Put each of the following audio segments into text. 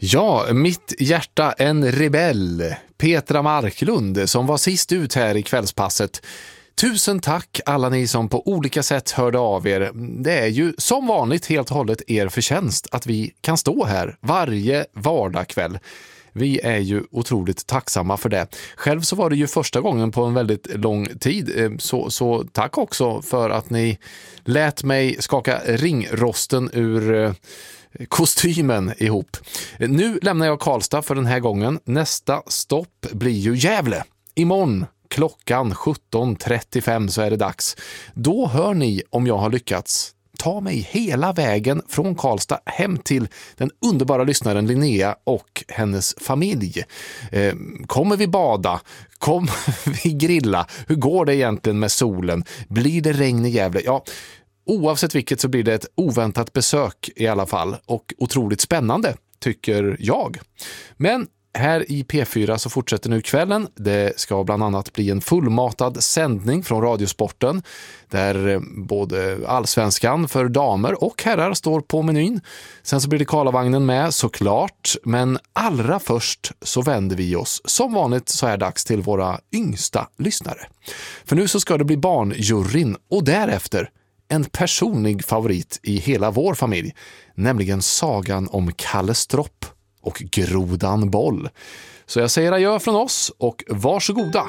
Ja, mitt hjärta en rebell, Petra Marklund, som var sist ut här i kvällspasset. Tusen tack alla ni som på olika sätt hörde av er. Det är ju som vanligt helt och hållet er förtjänst att vi kan stå här varje vardagkväll. Vi är ju otroligt tacksamma för det. Själv så var det ju första gången på en väldigt lång tid. Så tack också för att ni lät mig skaka ringrosten ur kostymen ihop. Nu lämnar jag Karlstad för den här gången. Nästa stopp blir ju Gävle. Imorgon klockan 17.35 så är det dags. Då hör ni om jag har lyckats ta mig hela vägen från Karlstad hem till den underbara lyssnaren Linnea och hennes familj. Kommer vi bada? Kommer vi grilla? Hur går det egentligen med solen? Blir det regn i Gävle? Ja, oavsett vilket så blir det ett oväntat besök i alla fall och otroligt spännande tycker jag. Men här i P4 så fortsätter nu kvällen. Det ska bland annat bli en fullmatad sändning från Radiosporten där både allsvenskan för damer och herrar står på menyn. Sen så blir det Karlavagnen med såklart, men allra först så vänder vi oss som vanligt så här dags till våra yngsta lyssnare. För nu så ska det bli barnjuryn och därefter en personlig favorit i hela vår familj, nämligen sagan om Kalle Stropp och Grodan Boll. Så jag säger adjö från oss och varsågoda.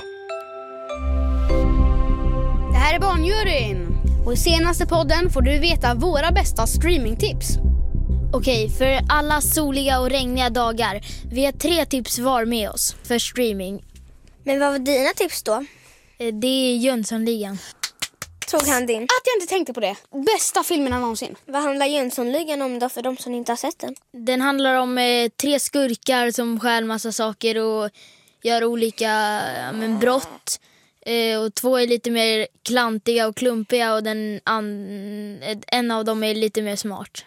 Det här är barnjuryn och i senaste podden får du veta våra bästa streamingtips. Okej, för alla soliga och regniga dagar. Vi har 3 tips var med oss för streaming. Men vad var dina tips då? Det är Jönssonligan. Tog han din? Att jag inte tänkte på det. Bästa filmerna någonsin. Vad handlar Jönssonligan om då för de som inte har sett den? Den handlar om 3 skurkar som stjäl massa saker och gör olika brott. Och 2 är lite mer klantiga och klumpiga och en av dem är lite mer smart.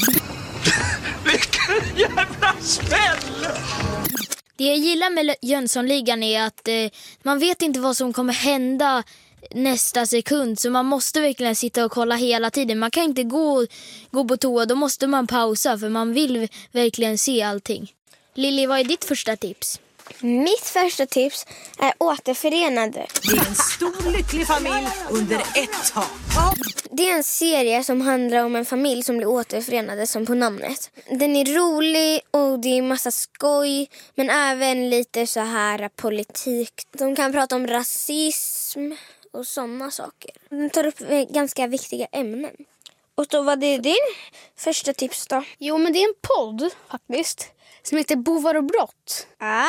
Vilken jävla smäll! Det jag gillar med Jönssonligan är att man vet inte vad som kommer hända nästa sekund, så man måste verkligen sitta och kolla hela tiden. Man kan inte gå på toa, då måste man pausa för man vill verkligen se allting. Lilly, vad är ditt första tips? Mitt första tips är Återförenade. Det är en stor lycklig familj under ett tak. Det är en serie som handlar om en familj som blir återförenade som på namnet. Den är rolig och det är massa skoj, men även lite så här politik. De kan prata om rasism och sådana saker. De tar upp ganska viktiga ämnen. Och då var det din första tips då? Jo, men det är en podd faktiskt som heter Bovar och brott.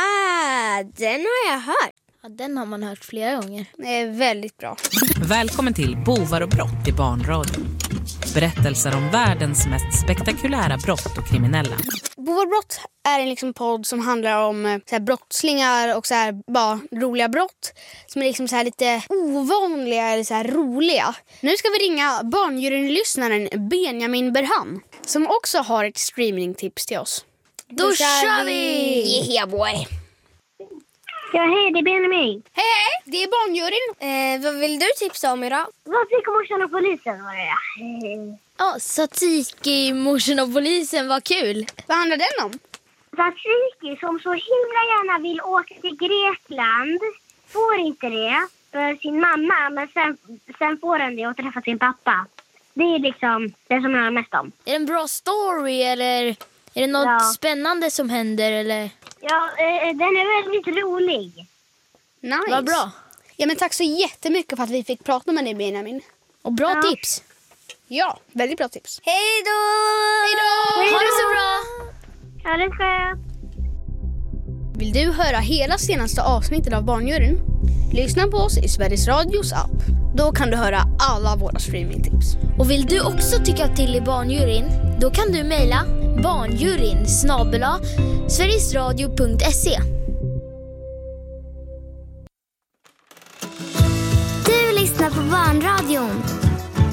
Den har jag hört. Ja, den har man hört flera gånger. Det är väldigt bra. Välkommen till Bovar och brott i barnradion. Berättelser om världens mest spektakulära brott och kriminella. Bovar och brott är en liksom podd som handlar om så här brottslingar och så här bara roliga brott som är liksom så här lite ovanliga eller så här roliga. Nu ska vi ringa barnjuryn-lyssnaren Benjamin Berhan som också har ett streamingtips till oss. Då kör vi! Yeah boy. Ja, hej, det är Benjamin. Hej, det är barnjuryn. Vad vill du tipsa om idag? Vad tycker morsan och polisen var det? Ja, Satsiki, morsan och polisen, var kul. Vad handlar den om? Satsiki som så himla gärna vill åka till Grekland får inte det för sin mamma, men sen får den det och träffa sin pappa. Det är liksom det som jag har mest om. Är det en bra story eller är det något spännande som händer eller? Ja, den är väldigt rolig. Nice. Vad bra. Ja, men tack så jättemycket för att vi fick prata med dig, Benjamin. Och bra tips. Ja, väldigt bra tips. Hej då! Hej då! Ha det så bra! Ja, det ska jag. Vill du höra hela senaste avsnittet av Barnjuryn? Lyssna på oss i Sveriges Radios app. Då kan du höra alla våra streamingtips. Och vill du också tycka till i Barnjuryn? Då kan du mejla barnjuryn@sverigesradio.se. Du lyssnar på Barnradion.